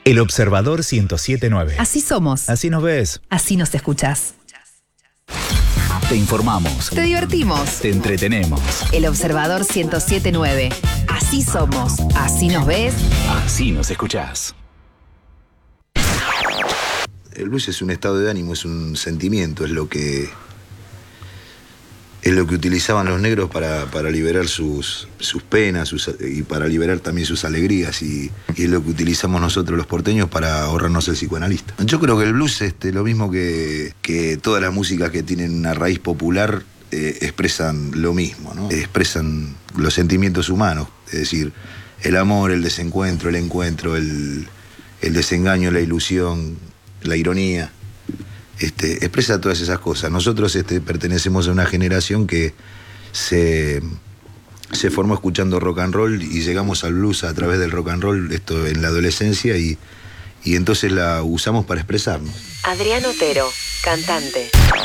El Observador 107.9. Así somos. Así nos ves. Así nos escuchás. Te informamos. Te divertimos. Te entretenemos. El Observador 107.9. Así somos. Así nos ves. Así nos escuchás. El blues es un estado de ánimo, es un sentimiento, es lo que utilizaban los negros para liberar sus penas y para liberar también sus alegrías, y es lo que utilizamos nosotros los porteños para ahorrarnos el psicoanalista. Yo creo que el blues, lo mismo que todas las músicas que tienen una raíz popular, expresan lo mismo, ¿no? Expresan los sentimientos humanos, es decir, el amor, el desencuentro, el encuentro, el desengaño, la ilusión, la ironía. Expresa todas esas cosas. Nosotros pertenecemos a una generación que se formó escuchando rock and roll y llegamos al blues a través del rock and roll, esto en la adolescencia, y entonces la usamos para expresarnos. Adrián Otero, cantante.